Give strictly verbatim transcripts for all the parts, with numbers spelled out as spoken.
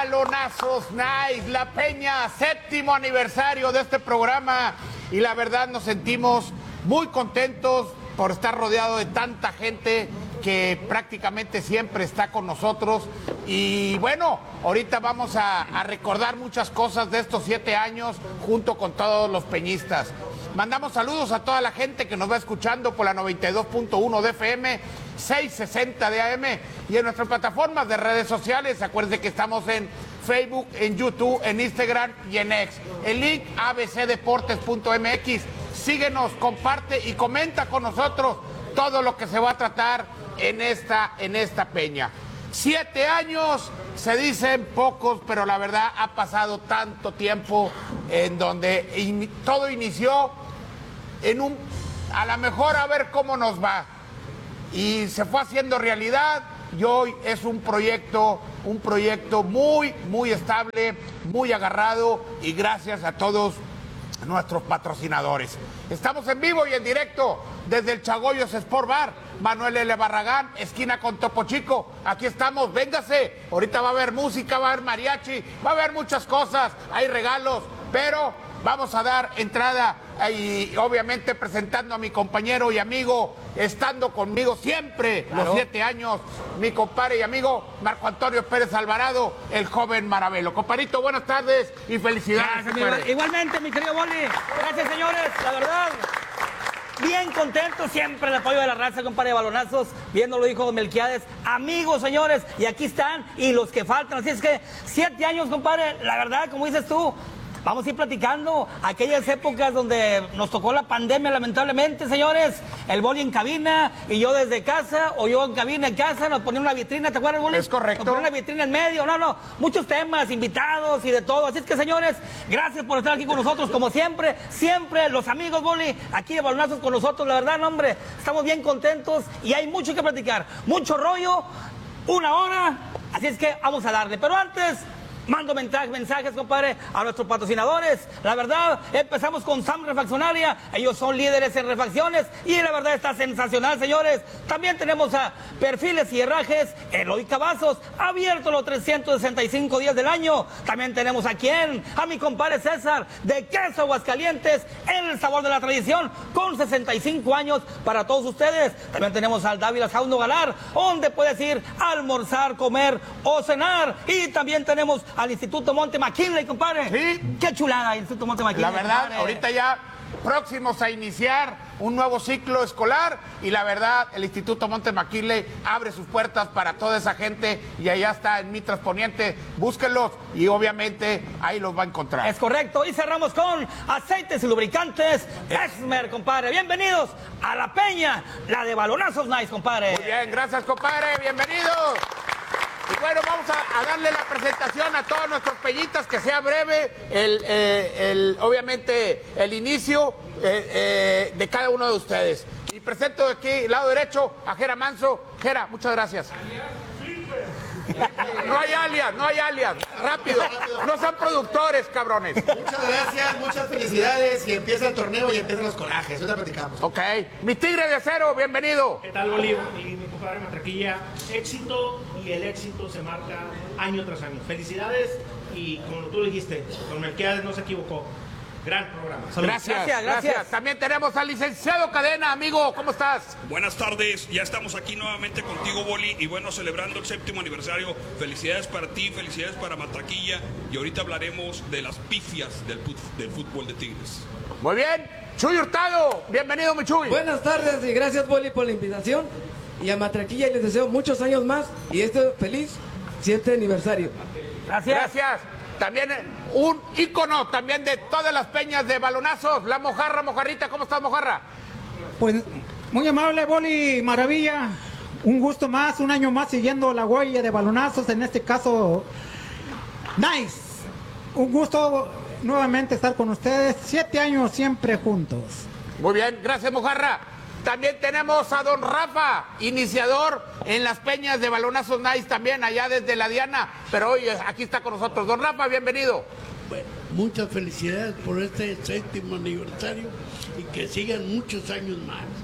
Balonazos Nice, La Peña, séptimo aniversario de este programa, y la verdad nos sentimos muy contentos por estar rodeado de tanta gente que prácticamente siempre está con nosotros. Y bueno, ahorita vamos a, a recordar muchas cosas de estos siete años junto con todos los peñistas. Mandamos saludos a toda la gente que nos va escuchando por la noventa y dos punto uno de F M, seiscientos sesenta de A M y en nuestras plataformas de redes sociales. Acuérdense que estamos en Facebook, en YouTube, en Instagram y en X. El link a b c deportes punto m x. Síguenos, comparte y comenta con nosotros todo lo que se va a tratar en esta, en esta peña. Siete años, se dicen pocos, pero la verdad ha pasado tanto tiempo en donde in, todo inició en un, a lo mejor a ver cómo nos va. Y se fue haciendo realidad y hoy es un proyecto, un proyecto muy, muy estable, muy agarrado, y gracias a todos nuestros patrocinadores. Estamos en vivo y en directo desde el Chagoyos Sport Bar, Manuel L. Barragán, esquina con Topo Chico. Aquí estamos, véngase. Ahorita va a haber música, va a haber mariachi, va a haber muchas cosas, hay regalos, pero vamos a dar entrada y obviamente presentando a mi compañero y amigo, estando conmigo siempre, claro, los siete años, mi compadre y amigo Marco Antonio Pérez Alvarado, el joven Maravelo. Compadrito, buenas tardes y felicidades. Gracias, mi, igualmente, mi querido Boli. Gracias, señores, la verdad. Bien contento, siempre el apoyo de la raza, compadre, de balonazos, viendo lo dijo Don Melquiades, amigos, señores, y aquí están, y los que faltan, así es que siete años, compadre, la verdad, como dices tú, vamos a ir platicando aquellas épocas donde nos tocó la pandemia, lamentablemente, señores. El Boli en cabina y yo desde casa, o yo en cabina en casa, nos ponía una vitrina, ¿te acuerdas, Boli? Es correcto. Nos ponía una vitrina en medio, no, no, muchos temas, invitados y de todo. Así es que, señores, gracias por estar aquí con nosotros, como siempre, siempre los amigos, Boli, aquí de Balonazos con nosotros, la verdad, no, hombre, estamos bien contentos y hay mucho que platicar, mucho rollo, una hora, así es que vamos a darle. Pero antes, mando mensajes, mensajes, compadre, a nuestros patrocinadores. La verdad, empezamos con Sam Refaccionaria. Ellos son líderes en refacciones y la verdad está sensacional, señores. También tenemos a Perfiles y Herrajes, Eloy Cavazos, abierto los trescientos sesenta y cinco días del año. También tenemos a quién, a mi compadre César, de Queso Aguascalientes, el sabor de la tradición, con sesenta y cinco años para todos ustedes. También tenemos al Dávila Saundo Galar, donde puedes ir a almorzar, comer o cenar. Y también tenemos al Instituto Monte McKinley, compadre. Sí. Qué chulada el Instituto Monte McKinley. La verdad, compadre. ahorita ya próximos a iniciar un nuevo ciclo escolar, y la verdad, el Instituto Monte McKinley abre sus puertas para toda esa gente, y allá está en Mitras Poniente. Búsquenlos y obviamente ahí los va a encontrar. Es correcto. Y cerramos con aceites y lubricantes Esmer, compadre. Bienvenidos a La Peña, la de Balonazos Nice, compadre. Muy bien, gracias, compadre, bienvenidos. Y bueno, vamos a, a darle la presentación a todos nuestros peñitas, que sea breve, el, eh, el, obviamente el inicio eh, eh, de cada uno de ustedes. Y presento aquí, lado derecho, a Jera Manso. Jera, muchas gracias. No hay alias, no hay alias, rápido, no son productores, cabrones. Muchas gracias, muchas felicidades, y empieza el torneo y empiezan los corajes, ahorita platicamos. Ok, mi tigre de acero, bienvenido. ¿Qué tal, Bolívar? Y mi compadre Matraquilla, éxito, y el éxito se marca año tras año. Felicidades, y como tú dijiste, Don Melquiades no se equivocó. Gran programa. Saludos. Gracias, Gracias, gracias, gracias. También tenemos al licenciado Cadena, amigo, ¿cómo estás? Buenas tardes, ya estamos aquí nuevamente contigo, Boli, y bueno, celebrando el séptimo aniversario. Felicidades para ti, felicidades para Matraquilla, y ahorita hablaremos de las pifias del, put- del fútbol de Tigres. Muy bien, Chuy Hurtado, bienvenido, mi Chuy. Buenas tardes y gracias, Boli, por la invitación. Y a Matraquilla les deseo muchos años más y este feliz siete aniversario. Gracias. Gracias. También eh, un ícono también de todas las peñas de balonazos, la Mojarra, Mojarrita, ¿cómo estás, Mojarra? Pues muy amable, Boli, maravilla. Un gusto más, un año más siguiendo la huella de balonazos, en este caso, Nice. Un gusto nuevamente estar con ustedes, siete años siempre juntos. Muy bien, gracias, Mojarra. También tenemos a don Rafa, iniciador en las peñas de balonazos Nice, también allá desde la Diana, pero hoy aquí está con nosotros. Don Rafa, bienvenido. Bueno, muchas felicidades por este séptimo aniversario y que sigan muchos años más.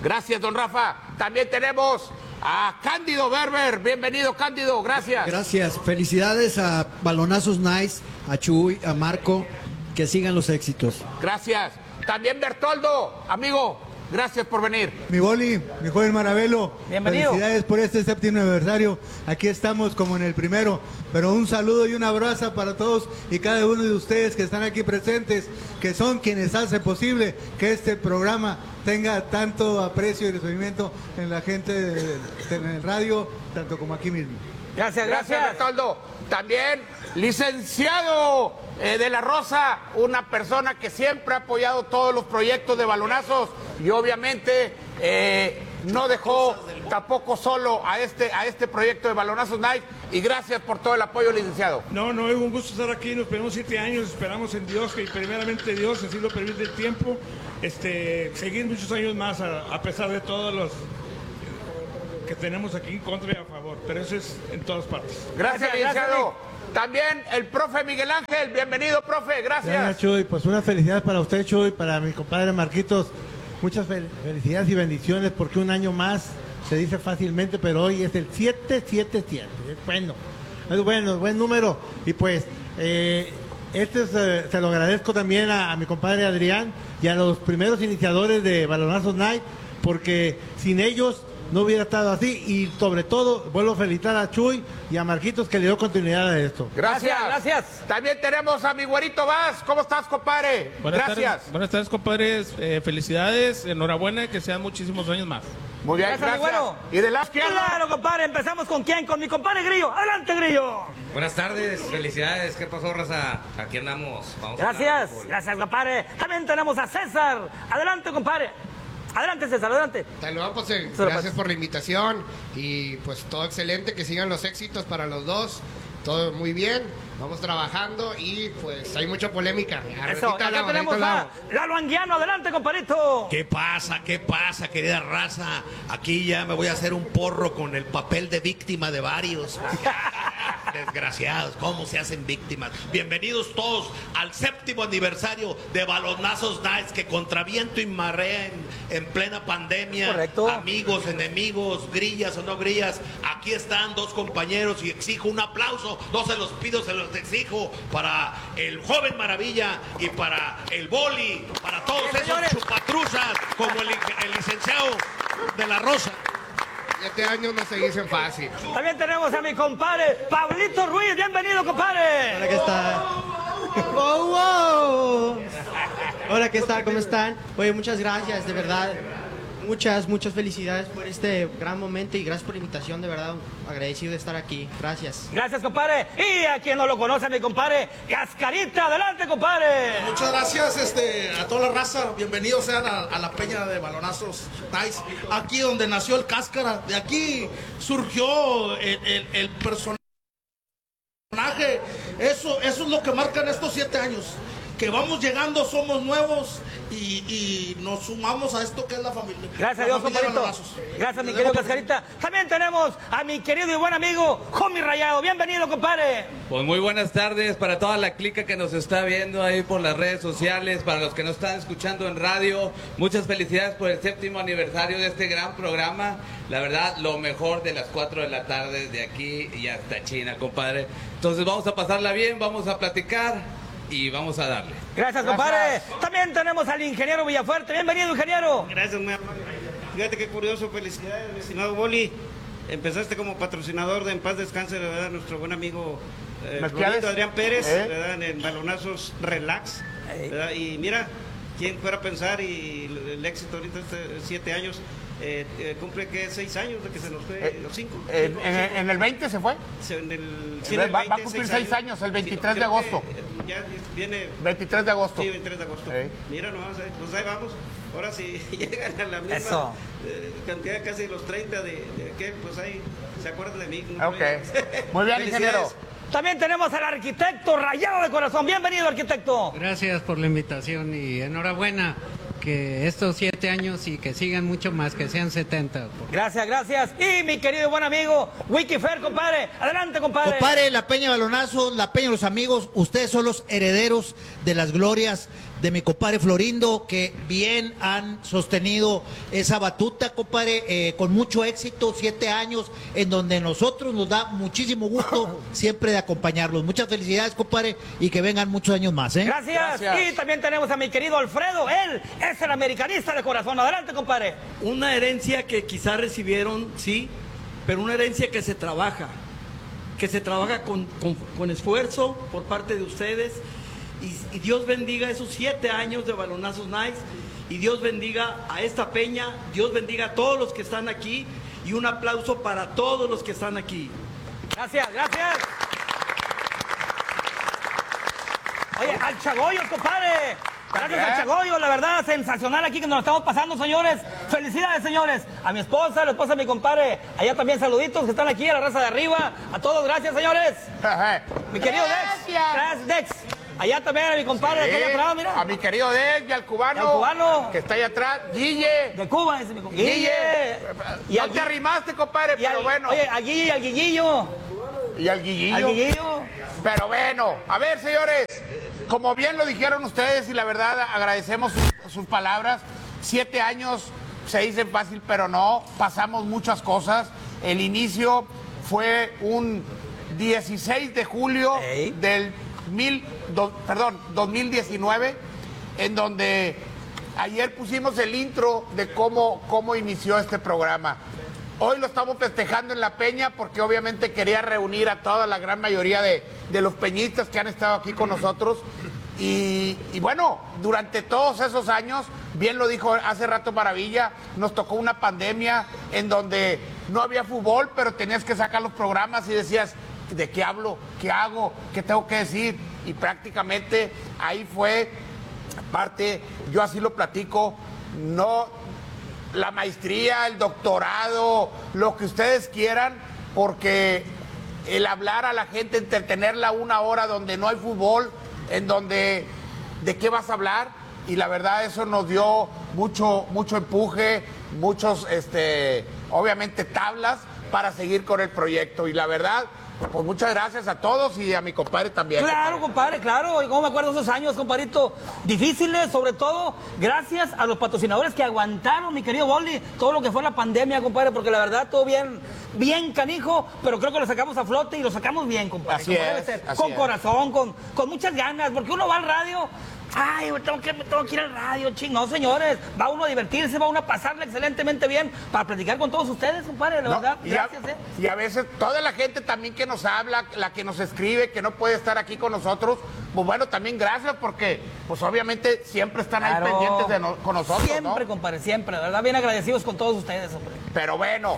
Gracias, don Rafa. También tenemos a Cándido Berber. Bienvenido, Cándido. Gracias. Gracias. Felicidades a Balonazos Nice, a Chuy, a Marco. Que sigan los éxitos. Gracias. También Bertoldo, amigo. Gracias por venir. Mi Boli, mi joven Maravelo. Bienvenido. Felicidades por este séptimo aniversario. Aquí estamos como en el primero. Pero un saludo y un abrazo para todos y cada uno de ustedes que están aquí presentes, que son quienes hacen posible que este programa tenga tanto aprecio y recibimiento en la gente de, de, en el radio, tanto como aquí mismo. Gracias, gracias. Gracias, Bertoldo. También, licenciado eh, de la Rosa, una persona que siempre ha apoyado todos los proyectos de balonazos y obviamente eh, no dejó tampoco solo a este, a este proyecto de Balonazos Night. Y gracias por todo el apoyo, licenciado. No, no, es un gusto estar aquí. Nos esperamos siete años, esperamos en Dios, que primeramente Dios, así lo permite el tiempo, este, seguir muchos años más a, a pesar de todos los que tenemos aquí en contra y a favor, pero eso es en todas partes. Gracias, Gracias, licenciado. gracias. También el profe Miguel Ángel, bienvenido, profe, gracias. Gracias, Chuy. Pues una felicidad para usted, Chuy, para mi compadre Marquitos. Muchas fel felicidades y bendiciones, porque un año más se dice fácilmente, pero hoy es el siete siete siete. Es bueno, es bueno, es buen número. Y pues, eh, este es, eh, se lo agradezco también a, a mi compadre Adrián y a los primeros iniciadores de Balonazos Night, porque sin ellos no hubiera estado así. Y sobre todo, vuelvo a felicitar a Chuy y a Marquitos, que le dio continuidad a esto. Gracias, Gracias, gracias. También tenemos a mi güerito Vaz. ¿Cómo estás, compadre? Buenas Gracias. Tardes, buenas tardes, compadres. Eh, felicidades, enhorabuena, que sean muchísimos años más. Muy bien, Gracias, gracias. mi güero. Y de la izquierda. Claro, compadre, empezamos con quién, con mi compadre Grillo. Adelante, Grillo. Buenas tardes, felicidades. ¿Qué pasó, raza? Aquí andamos. Vamos a Gracias, hablar de fútbol. gracias, compadre. También tenemos a César. Adelante, compadre. Adelante, César, adelante. Saludos, pues, eh, gracias por la invitación y pues todo excelente, que sigan los éxitos para los dos, todo muy bien, vamos trabajando y pues hay mucha polémica. Eso, Arretita acá la, tenemos bonito a lado. Lalo Anguiano, adelante, compadrito. ¿Qué pasa? ¿Qué pasa, querida raza? Aquí ya me voy a hacer un porro con el papel de víctima de varios. Desgraciados, ¿cómo se hacen víctimas? Bienvenidos todos al séptimo aniversario de Balonazos Nights, que contra viento y marea en, en plena pandemia. Correcto. Amigos, enemigos, grillas o no grillas, aquí están dos compañeros y exijo un aplauso. No se los pido, se los exijo para el joven Maravilla y para el Boli, para todos Bien, esos señores. chupatruzas como el, el licenciado de la Rosa. Siete años no se dicen fácil. También tenemos a mi compadre Pablito Ruiz. Bienvenido, compadre. Hola, ¿qué tal? ¡Oh, wow! Hola, ¿qué tal? ¿Cómo están? Oye, muchas gracias, de verdad. Muchas, muchas felicidades por este gran momento y gracias por la invitación, de verdad. Agradecido de estar aquí. Gracias. Gracias, compadre. Y a quien no lo conoce, mi compadre Cascarita. Adelante, compadre. Muchas gracias este, a toda la raza. Bienvenidos sean a, a la peña de Balonazos Nice. Aquí donde nació el Cáscara. De aquí surgió el, el, el personaje. Eso, eso es lo que marcan estos siete años. Que vamos llegando, somos nuevos y, y nos sumamos a esto que es la familia. Gracias a la Dios, familia de compadrito. Balonazos. Gracias, mi Les querido dejo- Cascarita. También tenemos a mi querido y buen amigo Jomi Rayado. Bienvenido, compadre. Pues muy buenas tardes para toda la clica que nos está viendo ahí por las redes sociales, para los que nos están escuchando en radio. Muchas felicidades por el séptimo aniversario de este gran programa. La verdad, lo mejor de las cuatro de la tarde de aquí y hasta China, compadre. Entonces vamos a pasarla bien, vamos a platicar y vamos a darle. Gracias, compadre. También tenemos al ingeniero Villafuerte. Bienvenido, ingeniero. Gracias, muy amable. Fíjate qué curioso, felicidades, mi estimado Boli. Empezaste como patrocinador de En Paz Descanse, ¿verdad? Nuestro buen amigo eh, Mezquiades. Rolito Adrián Pérez, ¿Eh? ¿verdad? En Balonazos Relax, ¿verdad? Y mira, quién fuera a pensar, y el, el éxito ahorita, este, siete años, eh, eh, cumple que seis años de que se nos fue, Eh, los cinco. En, cinco, en- cinco. en el veinte se fue. Se- En el, sí, Sí, en el va- va a veinte, cumplir seis años, el veintitrés de creo que, agosto. eh, ya viene... veintitrés de agosto. Sí, veintitrés de agosto. Sí. Mira nomás, eh, pues ahí vamos. Ahora si llegan a la misma Eso. eh, cantidad, casi los treinta de, de aquel, pues ahí se acuerdan de mí. ¿no? Ok. Muy bien, ingeniero. Felicidades. También tenemos al arquitecto Rayado de Corazón. Bienvenido, arquitecto. Gracias por la invitación y enhorabuena que estos siete años y que sigan mucho más, que sean setenta. Gracias, gracias. Y mi querido y buen amigo Wikifer, compadre. Adelante, compadre. Compadre, la Peña Balonazos, la Peña de los Amigos, ustedes son los herederos de las glorias de mi compadre Florindo, que bien han sostenido esa batuta, compadre, eh, con mucho éxito, siete años, en donde nosotros nos da muchísimo gusto siempre de acompañarlos. Muchas felicidades, compadre, y que vengan muchos años más, ¿eh? Gracias. Gracias. Y también tenemos a mi querido Alfredo, él es el americanista de corazón. Adelante, compadre. Una herencia que quizás recibieron, sí, pero una herencia que se trabaja, que se trabaja con, con, con esfuerzo por parte de ustedes. Y, y Dios bendiga esos siete años de Balonazos Nice, y Dios bendiga a esta peña, Dios bendiga a todos los que están aquí, y un aplauso para todos los que están aquí. Gracias, gracias. Oye, al Chagoyo, compadre. Gracias al Chagoyo, la verdad, sensacional aquí que nos lo estamos pasando, señores. Felicidades, señores. A mi esposa, a la esposa de mi compadre. Allá también saluditos que están aquí, a la raza de arriba. A todos, gracias, señores. Mi querido Dex. Gracias, Dex. Allá también a mi compadre, sí, de aquella atrás, mira. A mi querido Dex y al cubano. Y al cubano. Que está ahí atrás. Guille. De Cuba, ese mi compadre. Guille. Y no al... te arrimaste, compadre, y pero al... bueno. Oye, a Guille y al Guillillo. Y al Guillillo. Al Guillillo. Pero bueno, a ver, señores, como bien lo dijeron ustedes, y la verdad agradecemos sus, sus palabras. Siete años se dicen fácil, pero no. Pasamos muchas cosas. El inicio fue un dieciséis de julio Ey. del mil, do, perdón, dos mil diecinueve, en donde ayer pusimos el intro de cómo, cómo inició este programa. Hoy lo estamos festejando en La Peña porque obviamente quería reunir a toda la gran mayoría de, de los peñistas que han estado aquí con nosotros. Y, y bueno, durante todos esos años, bien lo dijo hace rato Maravilla, nos tocó una pandemia en donde no había fútbol, pero tenías que sacar los programas y decías, ¿de qué hablo? ¿Qué hago? ¿Qué tengo que decir? Y prácticamente ahí fue, aparte, yo así lo platico, no la maestría, el doctorado, lo que ustedes quieran, porque el hablar a la gente, entretenerla una hora donde no hay fútbol, en donde, ¿de qué vas a hablar? Y la verdad eso nos dio mucho, mucho empuje, muchos, este, obviamente tablas para seguir con el proyecto. Y la verdad, pues muchas gracias a todos y a mi compadre también. Claro, compadre, claro. Y como me acuerdo esos años, compadrito, difíciles, sobre todo gracias a los patrocinadores que aguantaron, mi querido Boli, todo lo que fue la pandemia, compadre, porque la verdad todo bien, bien canijo, pero creo que lo sacamos a flote y lo sacamos bien, compadre. Así como es, debe ser. así Con es. corazón, con, con muchas ganas, porque uno va al radio. Ay, tengo que, tengo que ir al radio, ching. No, señores, va uno a divertirse, va uno a pasarle excelentemente bien para platicar con todos ustedes, compadre, la No, verdad. y Gracias, a, eh. y a veces toda la gente también que nos habla, la que nos escribe, que no puede estar aquí con nosotros, pues bueno, también gracias porque, pues obviamente siempre están Claro. ahí pendientes de no- con nosotros, Siempre, ¿no? compadre, siempre, la verdad, bien agradecidos con todos ustedes, hombre. Pero bueno,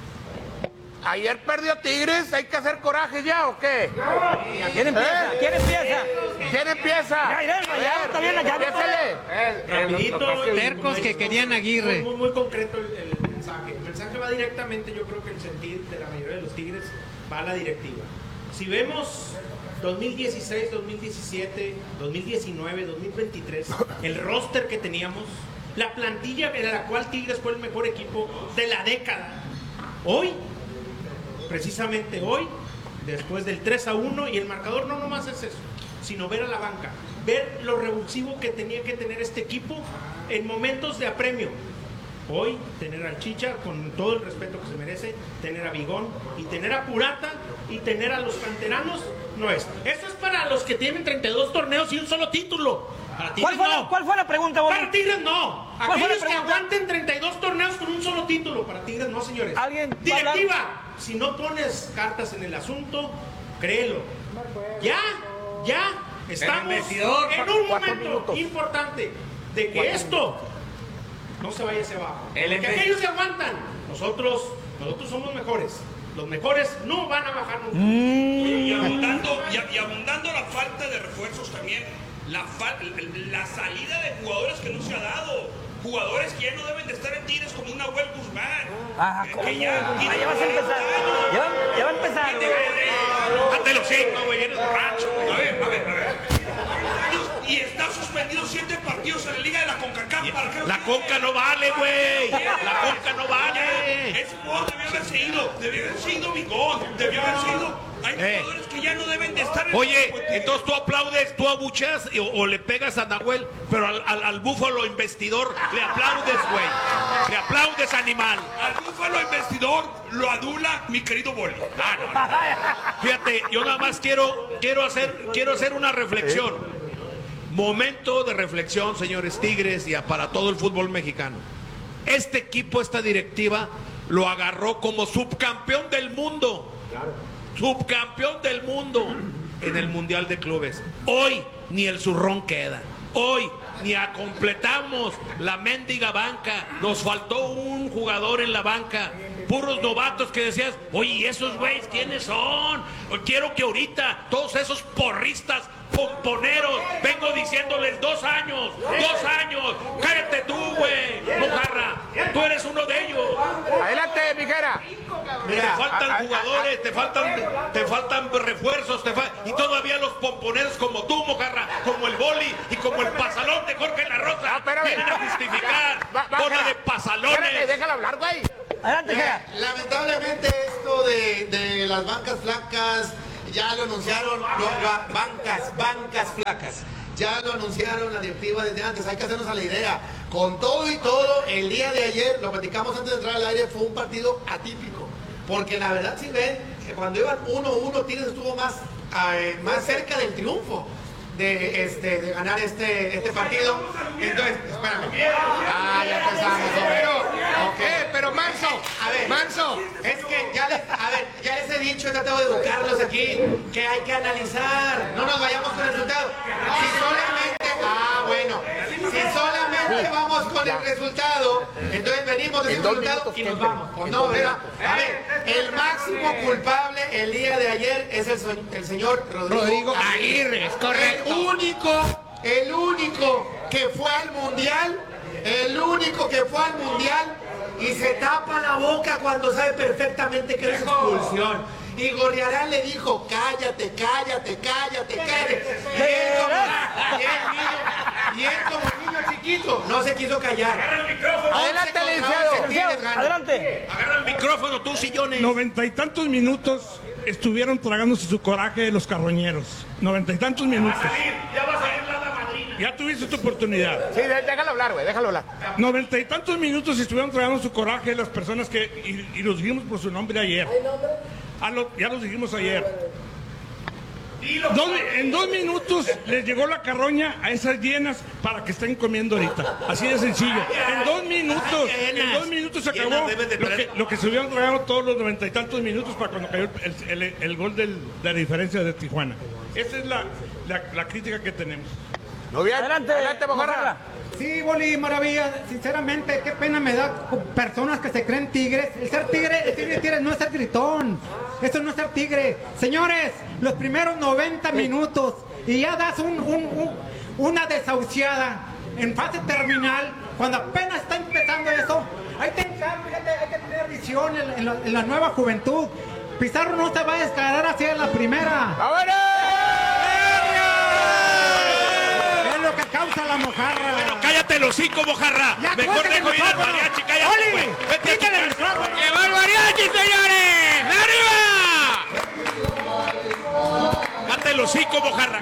ayer perdió Tigres, ¿hay que hacer coraje ya o qué? ¿Quién empieza? ¿Quién empieza? ¿Quién empieza? Ya, ya, ya, está bien, ya, Empiézale. Rapidito, Tercos que querían Aguirre. Muy, muy concreto el, el mensaje. El mensaje va directamente, yo creo que el sentir de la mayoría de los Tigres va a la directiva. Si vemos dos mil dieciséis, dos mil diecisiete, dos mil diecinueve, dos mil veintitrés, el roster que teníamos, la plantilla en la cual Tigres fue el mejor equipo de la década. Hoy, precisamente hoy, después del tres a uno, y el marcador no nomás es eso, sino ver a la banca, ver lo revulsivo que tenía que tener este equipo en momentos de apremio. Hoy, tener al Chicha, con todo el respeto que se merece, tener a Bigón, y tener a Purata, y tener a los canteranos, no es. Eso es para los que tienen treinta y dos torneos y un solo título. Para Tigres ¿Cuál fue, no. la, ¿Cuál fue la pregunta, Boli? Para Tigres no. ¿Cuál fue la Aquellos que pregunta? aguanten treinta y dos torneos con un solo título. Para Tigres no, señores. ¿Alguien va a Directiva, hablar? si no pones cartas en el asunto, créelo. Ya, ya estamos En el vestidor, en un cuatro momento minutos. importante de que esto no se vaya hacia abajo. El Porque empe- aquellos se aguantan. Nosotros, nosotros somos mejores. Los mejores no van a bajar nunca. Y abundando, y, y abundando la falta de refuerzos también, la, fal- la salida de jugadores que no se ha dado, jugadores que ya no deben de estar en Tigres como un Nahuel Guzmán. Ah, que- ¿cómo? que ya, Ah, tiene ya vas a empezar. Ya va, ya va a empezar. Date los cinco, güey, eres borracho. A ver, a ver, a ver. Y está suspendido siete partidos en la Liga de la CONCACAF. ¿Para qué lo La quiere? Conca no vale, güey. La Conca no vale. Ese jugador debió haberse ido. Debió haberse ido Bigón. Debió haberse ido. Hay Eh. jugadores que ya no deben de estar en Oye, el equipo. entonces tú aplaudes, tú abucheas o, o le pegas a Nahuel, pero al, al, al búfalo investidor le aplaudes, güey. Le aplaudes, animal. Al búfalo investidor lo adula mi querido Boli. Ah, no, no. Fíjate, yo nada más quiero, quiero, hacer, quiero hacer una reflexión. Momento de reflexión, señores Tigres, y a- para todo el fútbol mexicano. Este equipo, esta directiva, lo agarró como subcampeón del mundo. Subcampeón del mundo en el Mundial de Clubes. Hoy ni el zurrón queda. Hoy ni a completamos la mendiga banca. Nos faltó un jugador en la banca. Puros novatos que decías, oye, ¿y esos güeyes quiénes son? Quiero que ahorita todos esos porristas, pomponeros, vengo diciéndoles dos años, dos años. Cállate tú, güey, Mojarra. Tú eres uno de ellos. Adelante, Mijera. Te faltan jugadores, te faltan, te faltan refuerzos, te fal- y todavía los pomponeros como tú, Mojarra, como el Boli y como el pasalón de Jorge La Rosa, vienen a justificar. Bola de pasalones. Espérate, déjalo hablar, güey. Adelante, Mira, lamentablemente esto de, de las bancas flacas, ya lo anunciaron, lo- lo- bancas, bancas flacas, ya lo anunciaron la directiva desde antes, hay que hacernos a la idea. Con todo y todo, el día de ayer, lo platicamos antes de entrar al aire, fue un partido atípico, porque la verdad si ven, que cuando iban uno uno, Tigres estuvo más, eh, más cerca del triunfo. De, este, de ganar este, este partido. Entonces, espérame. Ah, ya empezamos. Pero, ok, pero Manso, a ver, Manso, es que ya les, a ver, ya les he dicho, he tratado de educarlos aquí, que hay que analizar, no nos vayamos con el resultado. Si solamente, ah, bueno, si solamente vamos con el resultado, entonces venimos de ese resultado y nos vamos. Pues no, ¿verdad? A ver, el máximo culpable el día de ayer es el, so- el señor Rodrigo, Rodrigo Aguirre, es correcto. El único, el único que fue al mundial, el único que fue al mundial y se tapa la boca cuando sabe perfectamente que es expulsión. Y Gorriarán le dijo, cállate, cállate, cállate, cállate. Y él como, y él niño, y él como niño chiquito no se quiso callar. Adelante, once licenciado. contra once, Tigres gana. Adelante. Agarra el micrófono, tú, sillones. Noventa y tantos minutos estuvieron tragándose su coraje de los carroñeros. Noventa y tantos minutos. Ya va a salir la madrina. Ya tuviste tu oportunidad. Sí, de- déjalo hablar, güey, déjalo hablar. Noventa y tantos minutos estuvieron tragando su coraje las personas que, y, y los dijimos por su nombre ayer. Ah, lo- ya los dijimos ayer. Dos- en dos minutos les llegó la carroña a esas llenas para que estén comiendo ahorita. Así de sencillo. En dos minutos, en dos minutos se acabó Llenas deben de lo traer. que, lo que se hubieran tragado todos los noventa y tantos minutos para cuando cayó el, el- el gol del- de la diferencia de Tijuana. Esa es la, la- la crítica que tenemos. Muy bien. Adelante, Adelante, Mojarra. Mojarra. Sí, Boli, maravilla. Sinceramente, qué pena me da con personas que se creen tigres. El ser tigre, el tigre, tigre no es ser gritón. Eso no es ser tigre. Señores, los primeros noventa minutos y ya das un, un- un- una desahuciada en fase terminal, cuando apenas está empezando eso. Hay que, fíjate, hay que tener visión en, en la, en la nueva juventud. Pizarro no se va a descargar así en la primera. Es lo que causa la mojarra. Pero cállate el hocico, Mojarra. Ya, Mejor cuéntale dejo el ir al micrófono. mariachi, cállate, Oli, güey. Vete a tu quítale el casa. micrófono. ¡Lleva el mariachi, señores! ¡Arriba! Cállate el hocico, Mojarra.